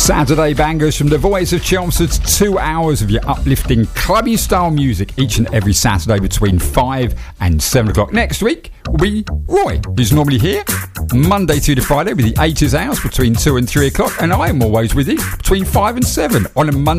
Saturday bangers from the Voice of Chelmsford's 2 hours of your uplifting clubbing style music each and every Saturday between 5 and 7 o'clock. Next week will be Roy, who's normally here Monday through to Friday with the 80s hours between 2 and 3 o'clock, and I am always with you between 5 and 7 on a Monday